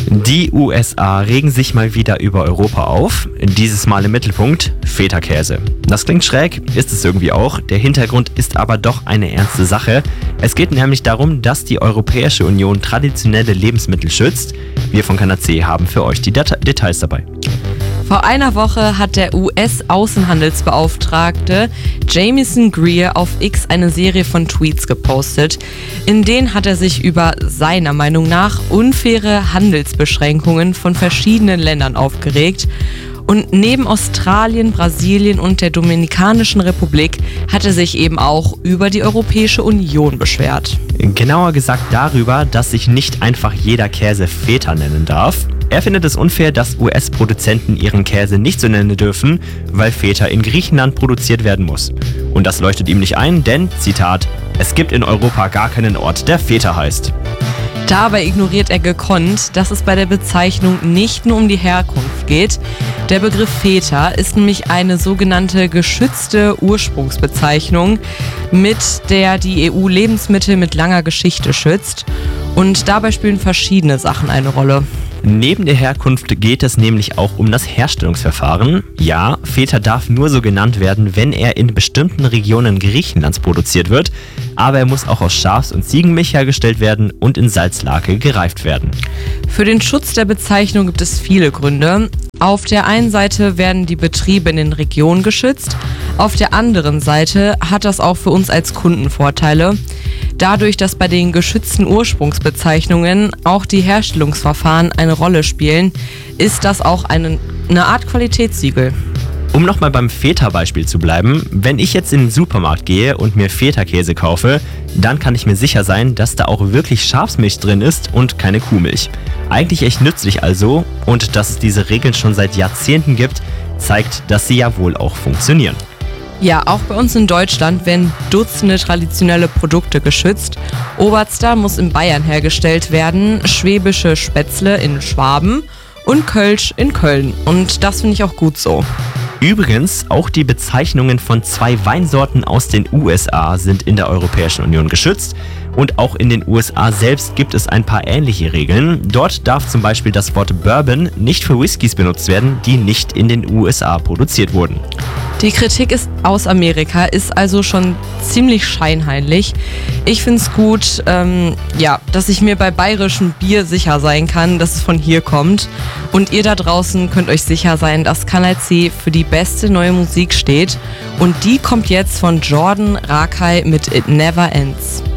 Die USA regen sich mal wieder über Europa auf. Dieses Mal im Mittelpunkt Feta-Käse. Das klingt schräg, ist es irgendwie auch. Der Hintergrund ist aber doch eine ernste Sache. Es geht nämlich darum, dass die Europäische Union traditionelle Lebensmittel schützt. Wir von Kanal C haben für euch die Details dabei. Vor einer Woche hat der US-Außenhandelsbeauftragte Jamieson Greer auf X eine Serie von Tweets gepostet. In denen hat er sich über seiner Meinung nach unfaire Handelsbeschränkungen von verschiedenen Ländern aufgeregt. Und neben Australien, Brasilien und der Dominikanischen Republik hat er sich eben auch über die Europäische Union beschwert. Genauer gesagt darüber, dass sich nicht einfach jeder Käse Feta nennen darf. Er findet es unfair, dass US-Produzenten ihren Käse nicht so nennen dürfen, weil Feta in Griechenland produziert werden muss. Und das leuchtet ihm nicht ein, denn, Zitat, es gibt in Europa gar keinen Ort, der Feta heißt. Dabei ignoriert er gekonnt, dass es bei der Bezeichnung nicht nur um die Herkunft geht. Der Begriff Feta ist nämlich eine sogenannte geschützte Ursprungsbezeichnung, mit der die EU Lebensmittel mit langer Geschichte schützt. Und dabei spielen verschiedene Sachen eine Rolle. Neben der Herkunft geht es nämlich auch um das Herstellungsverfahren. Ja, Feta darf nur so genannt werden, wenn er in bestimmten Regionen Griechenlands produziert wird, aber er muss auch aus Schafs- und Ziegenmilch hergestellt werden und in Salzlake gereift werden. Für den Schutz der Bezeichnung gibt es viele Gründe. Auf der einen Seite werden die Betriebe in den Regionen geschützt, auf der anderen Seite hat das auch für uns als Kunden Vorteile. Dadurch, dass bei den geschützten Ursprungsbezeichnungen auch die Herstellungsverfahren eine Rolle spielen, ist das auch eine Art Qualitätssiegel. Um nochmal beim Feta-Beispiel zu bleiben, wenn ich jetzt in den Supermarkt gehe und mir Feta-Käse kaufe, dann kann ich mir sicher sein, dass da auch wirklich Schafsmilch drin ist und keine Kuhmilch. Eigentlich echt nützlich also, und dass es diese Regeln schon seit Jahrzehnten gibt, zeigt, dass sie ja wohl auch funktionieren. Ja, auch bei uns in Deutschland werden Dutzende traditionelle Produkte geschützt. Oberster muss in Bayern hergestellt werden, schwäbische Spätzle in Schwaben und Kölsch in Köln. Und das finde ich auch gut so. Übrigens, auch die Bezeichnungen von 2 Weinsorten aus den USA sind in der Europäischen Union geschützt. Und auch in den USA selbst gibt es ein paar ähnliche Regeln. Dort darf zum Beispiel das Wort Bourbon nicht für Whiskys benutzt werden, die nicht in den USA produziert wurden. Die Kritik aus Amerika ist also schon ziemlich scheinheilig. Ich finde es gut, dass ich mir bei bayerischem Bier sicher sein kann, dass es von hier kommt. Und ihr da draußen könnt euch sicher sein, dass Kanal C für die beste neue Musik steht. Und die kommt jetzt von Jordan Rakei mit It Never Ends.